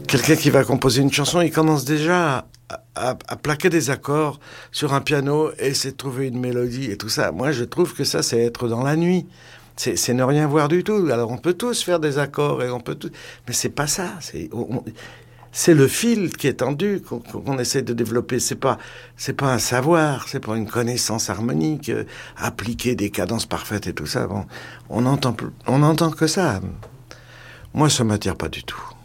Quelqu'un qui va composer une chanson, il commence déjà à plaquer des accords sur un piano et essayer de trouver une mélodie et tout ça. Moi, je trouve que ça, c'est être dans la nuit. C'est ne rien voir du tout. Alors, on peut tous faire des accords et on peut tout... Mais c'est pas ça. C'est le fil qui est tendu qu'on essaie de développer. C'est pas un savoir, c'est pas une connaissance harmonique, appliquer des cadences parfaites et tout ça. Bon, on entend que ça. Moi, ça m'attire pas du tout.